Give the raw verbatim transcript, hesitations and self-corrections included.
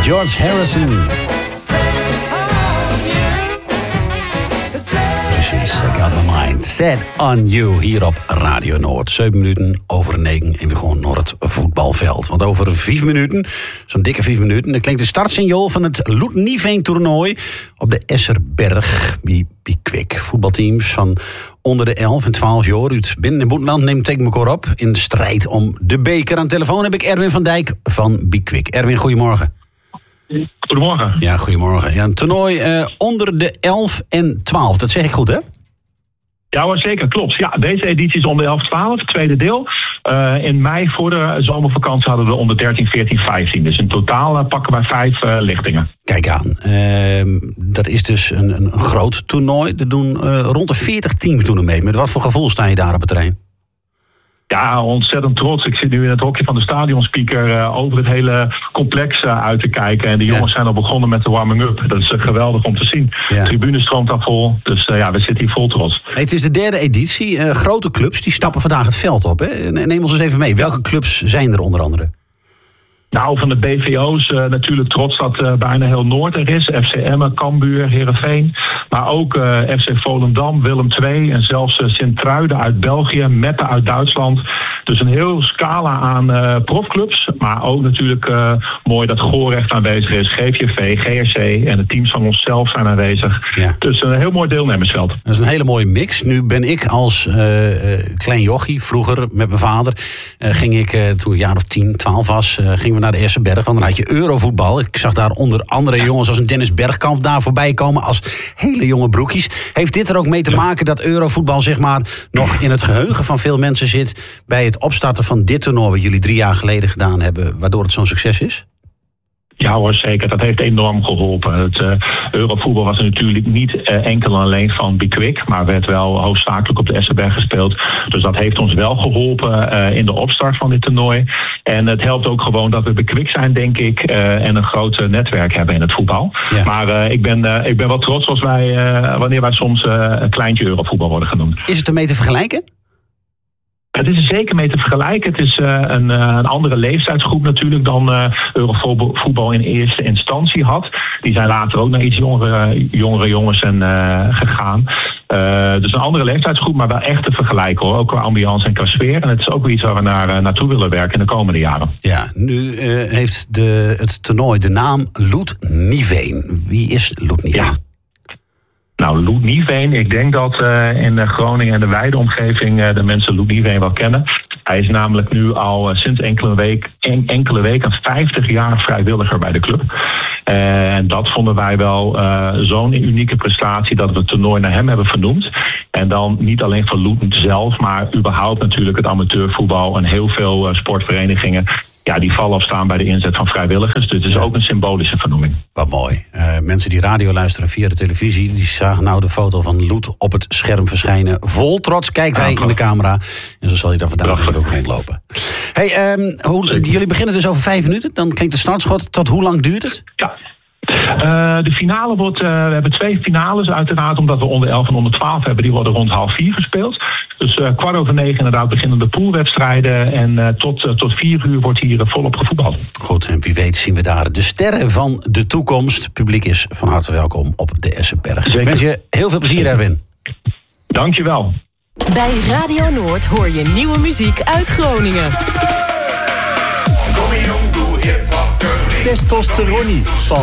George Harrison. Precies, I got my mind set on you hier op Radio Noord. Zeven minuten over negen en we gaan naar het voetbalveld. Want over vijf minuten, zo'n dikke vijf minuten, dan klinkt de startsignaal van het Loet Nieveen toernooi op de Esserberg bij Pickwick. Voetbalteams van onder de elf en twaalf jaar uit binnen- en buitenland neemt tegen elkaar op in de strijd om de beker. Aan de telefoon heb ik Erwin van Dijk van Pickwick. Erwin, goedemorgen. Goedemorgen. Ja, goedemorgen. Ja, een toernooi uh, onder de elf en twaalf, dat zeg ik goed, hè? Ja hoor, zeker, klopt. Ja, deze editie is onder elf twaalf, tweede deel. Uh, in mei voor de zomervakantie hadden we onder dertien, veertien, vijftien. Dus in totaal uh, pakken wij vijf uh, lichtingen. Kijk aan. Uh, dat is dus een, een groot toernooi. Er doen uh, rond de veertig teams doen er mee. Met wat voor gevoel sta je daar op het terrein? Ja, ontzettend trots. Ik zit nu in het hokje van de stadionspeaker uh, over het hele complex uh, uit te kijken. En de jongens ja. zijn al begonnen met de warming-up. Dat is uh, geweldig om te zien. Ja. De tribune stroomt al vol. Dus uh, ja, we zitten hier vol trots. Hey, het is de derde editie. Uh, grote clubs die stappen vandaag het veld op. Hè? Neem ons eens even mee. Welke clubs zijn er onder andere? Nou, van de B V O's uh, natuurlijk trots dat uh, bijna heel Noord er is. F C Emmen, Cambuur, Heerenveen. Maar ook uh, F C Volendam, Willem twee en zelfs uh, Sint-Truiden uit België, Meppen uit Duitsland. Dus een heel scala aan uh, profclubs. Maar ook natuurlijk uh, mooi dat Gorecht aanwezig is, G V V, G R C en de teams van onszelf zijn aanwezig. Ja. Dus een heel mooi deelnemersveld. Dat is een hele mooie mix. Nu ben ik als uh, uh, klein jochie, vroeger met mijn vader, uh, ging ik uh, toen ik een jaar of tien, twaalf was, uh, gingen we naar de Esserberg, want dan had je Eurovoetbal. Ik zag daar onder andere jongens als een Dennis Bergkamp daar voorbij komen als hele jonge broekies. Heeft dit er ook mee te maken dat Eurovoetbal zeg maar nog in het geheugen van veel mensen zit bij het opstarten van dit toernooi wat jullie drie jaar geleden gedaan hebben, waardoor het zo'n succes is? Ja hoor, zeker. Dat heeft enorm geholpen. Het uh, Eurovoetbal was natuurlijk niet uh, enkel en alleen van Pickwick, maar werd wel hoofdzakelijk op de Esserberg gespeeld. Dus dat heeft ons wel geholpen uh, in de opstart van dit toernooi. En het helpt ook gewoon dat we Pickwick zijn, denk ik, uh, en een groot netwerk hebben in het voetbal. Ja. Maar uh, ik, ben, uh, ik ben wel trots als wij, uh, wanneer wij soms uh, een kleintje Eurovoetbal worden genoemd. Is het ermee te vergelijken? Het is er zeker mee te vergelijken. Het is uh, een, uh, een andere leeftijdsgroep natuurlijk dan uh, Eurovoetbal in eerste instantie had. Die zijn later ook naar iets jongere, jongere jongens en, uh, gegaan. Uh, dus een andere leeftijdsgroep, maar wel echt te vergelijken hoor. Ook qua ambiance en qua sfeer. En het is ook weer iets waar we naar, uh, naartoe willen werken in de komende jaren. Ja, nu uh, heeft de, het toernooi de naam Loet Nieveen. Wie is Loet Nieveen? Ja. Nou, Loet Nieveen, ik denk dat uh, in Groningen en de wijde omgeving uh, de mensen Loet Nieveen wel kennen. Hij is namelijk nu al uh, sinds enkele week, en, enkele weken vijftig jaar vrijwilliger bij de club. Uh, en dat vonden wij wel uh, zo'n unieke prestatie dat we het toernooi naar hem hebben vernoemd. En dan niet alleen van Loet zelf, maar überhaupt natuurlijk het amateurvoetbal en heel veel uh, sportverenigingen. Ja, die vallen of staan bij de inzet van vrijwilligers. Dus het is ja. ook een symbolische vernoeming. Wat mooi. Uh, mensen die radio luisteren via de televisie, die zagen nou de foto van Loet op het scherm verschijnen. Vol trots kijkt hij in de camera. En zo zal hij dan vandaag ook rondlopen. Hey, um, hoe, jullie beginnen dus over vijf minuten. Dan klinkt de startschot. Tot hoe lang duurt het? Ja. Uh, de finale wordt, uh, we hebben twee finales uiteraard, omdat we onder elf en onder twaalf hebben. Die worden rond half vier gespeeld. Dus uh, kwart over negen inderdaad beginnen de poolwedstrijden. En uh, tot, uh, tot vier uur wordt hier uh, volop gevoetbald. Goed, en wie weet zien we daar de sterren van de toekomst. Het publiek is van harte welkom op de Esserberg. Zeker. Ik wens je heel veel plezier, Erwin. Dank je wel. Bij Radio Noord hoor je nieuwe muziek uit Groningen. Testosteronie van